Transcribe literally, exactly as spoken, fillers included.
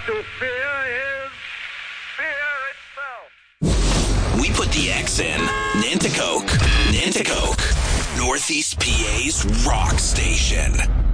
To fear is fear itself. We put the X in. Nanticoke. Nanticoke. Northeast P A's rock station.